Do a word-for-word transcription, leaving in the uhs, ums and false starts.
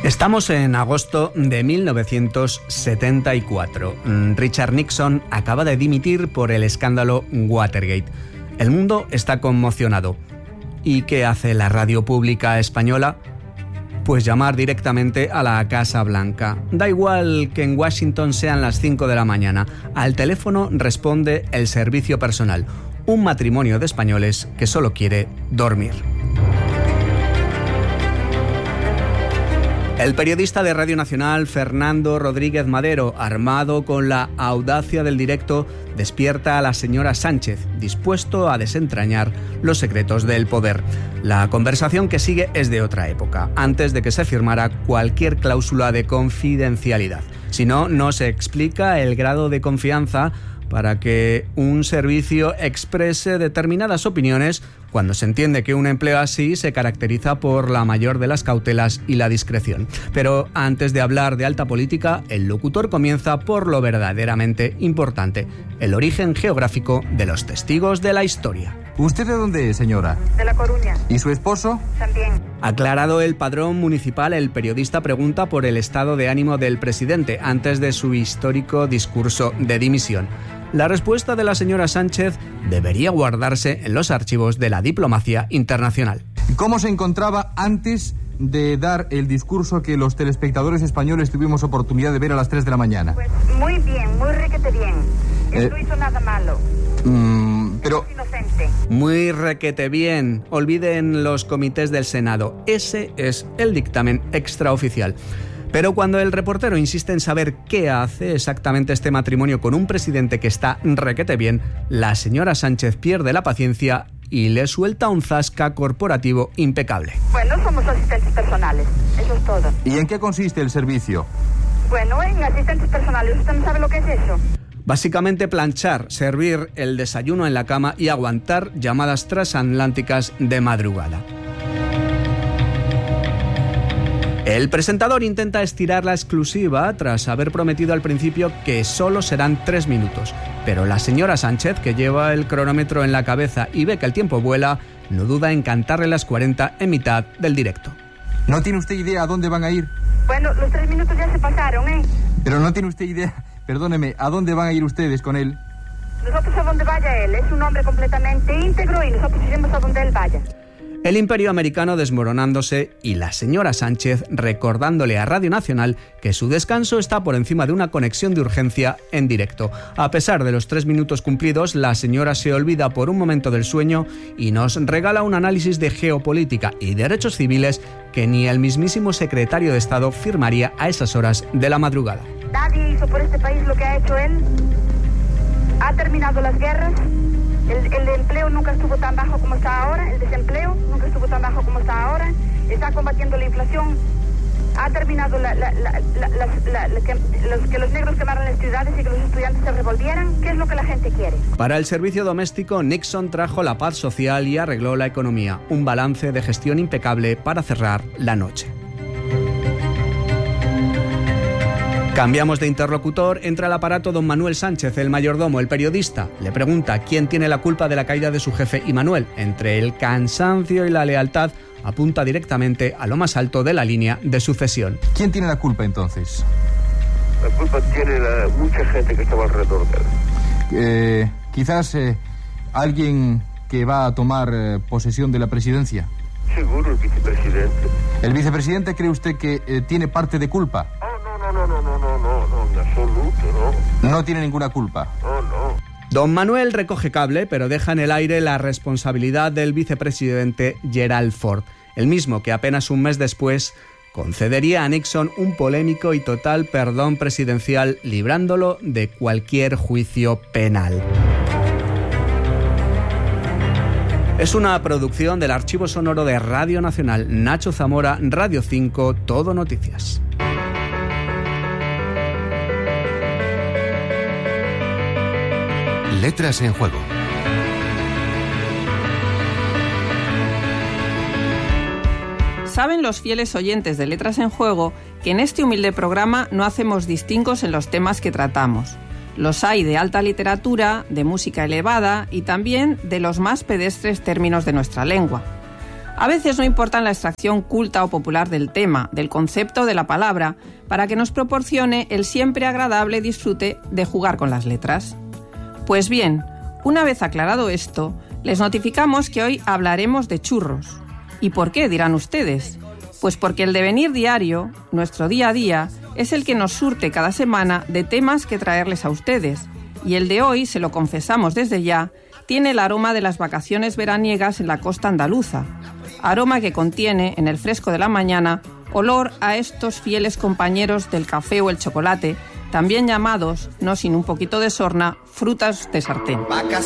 Estamos en agosto de mil novecientos setenta y cuatro. Richard Nixon acaba de dimitir por el escándalo Watergate. El mundo está conmocionado. ¿Y qué hace la radio pública española? Pues llamar directamente a la Casa Blanca. Da igual que en Washington sean las cinco de la mañana. Al teléfono responde el servicio personal. Un matrimonio de españoles que solo quiere dormir. El periodista de Radio Nacional, Fernando Rodríguez Madero, armado con la audacia del directo, despierta a la señora Sánchez, dispuesto a desentrañar los secretos del poder. La conversación que sigue es de otra época, antes de que se firmara cualquier cláusula de confidencialidad. Si no, no se explica el grado de confianza para que un servicio exprese determinadas opiniones cuando se entiende que un empleo así se caracteriza por la mayor de las cautelas y la discreción. Pero antes de hablar de alta política, el locutor comienza por lo verdaderamente importante, el origen geográfico de los testigos de la historia. ¿Usted de dónde es, señora? De La Coruña. ¿Y su esposo? También. Aclarado el padrón municipal, el periodista pregunta por el estado de ánimo del presidente antes de su histórico discurso de dimisión. La respuesta de la señora Sánchez debería guardarse en los archivos de la diplomacia internacional. ¿Cómo se encontraba antes de dar el discurso que los telespectadores españoles tuvimos oportunidad de ver a las tres de la mañana? Pues muy bien, muy requete bien. Él eh, no hizo nada malo. Mmm, pero... Es inocente. Muy requete bien. Olviden los comités del Senado. Ese es el dictamen extraoficial. Pero cuando el reportero insiste en saber qué hace exactamente este matrimonio con un presidente que está requete bien, la señora Sánchez pierde la paciencia y le suelta un zasca corporativo impecable. Bueno, somos asistentes personales, eso es todo. ¿Y en qué consiste el servicio? Bueno, en asistentes personales, ¿usted no sabe lo que es eso? Básicamente planchar, servir el desayuno en la cama y aguantar llamadas transatlánticas de madrugada. El presentador intenta estirar la exclusiva tras haber prometido al principio que solo serán tres minutos. Pero la señora Sánchez, que lleva el cronómetro en la cabeza y ve que el tiempo vuela, no duda en cantarle las cuarenta en mitad del directo. ¿No tiene usted idea a dónde van a ir? Bueno, los tres minutos ya se pasaron, ¿eh? Pero no tiene usted idea, perdóneme, ¿a dónde van a ir ustedes con él? Nosotros a donde vaya él, es un hombre completamente íntegro y nosotros iremos a donde él vaya. El imperio americano desmoronándose y la señora Sánchez recordándole a Radio Nacional que su descanso está por encima de una conexión de urgencia en directo. A pesar de los tres minutos cumplidos, la señora se olvida por un momento del sueño y nos regala un análisis de geopolítica y derechos civiles que ni el mismísimo secretario de Estado firmaría a esas horas de la madrugada. Nadie hizo por este país lo que ha hecho él. Ha terminado las guerras. El, el empleo nunca estuvo tan bajo como está ahora, el desempleo nunca estuvo tan bajo como está ahora, está combatiendo la inflación, ha terminado la, la, la, la, la, la, la, que, los, que los negros quemaran las ciudades y que los estudiantes se revolvieran. ¿Qué es lo que la gente quiere? Para el servicio doméstico, Nixon trajo la paz social y arregló la economía, un balance de gestión impecable para cerrar la noche. Cambiamos de interlocutor, entra al aparato don Manuel Sánchez, el mayordomo, el periodista. Le pregunta quién tiene la culpa de la caída de su jefe y Manuel, entre el cansancio y la lealtad, apunta directamente a lo más alto de la línea de sucesión. ¿Quién tiene la culpa entonces? La culpa tiene la, mucha gente que estaba alrededor de él. Eh, quizás eh, alguien que va a tomar eh, posesión de la presidencia. Seguro, el vicepresidente. ¿El vicepresidente cree usted que eh, tiene parte de culpa? No, no, no, no, no, no, no, en absoluto, no. No tiene ninguna culpa. No, no. Don Manuel recoge cable, pero deja en el aire la responsabilidad del vicepresidente Gerald Ford, el mismo que apenas un mes después concedería a Nixon un polémico y total perdón presidencial, librándolo de cualquier juicio penal. Es una producción del Archivo Sonoro de Radio Nacional. Nacho Zamora, Radio cinco, Todo Noticias. Letras en Juego. Saben los fieles oyentes de Letras en Juego que en este humilde programa no hacemos distingos en los temas que tratamos. Los hay de alta literatura, de música elevada y también de los más pedestres términos de nuestra lengua. A veces no importa la extracción culta o popular del tema, del concepto de la palabra, para que nos proporcione el siempre agradable disfrute de jugar con las letras. Pues bien, una vez aclarado esto, les notificamos que hoy hablaremos de churros. ¿Y por qué?, dirán ustedes. Pues porque el devenir diario, nuestro día a día, es el que nos surte cada semana de temas que traerles a ustedes. Y el de hoy, se lo confesamos desde ya, tiene el aroma de las vacaciones veraniegas en la costa andaluza. Aroma que contiene, en el fresco de la mañana, olor a estos fieles compañeros del café o el chocolate, también llamados, no sin un poquito de sorna, frutas de sartén.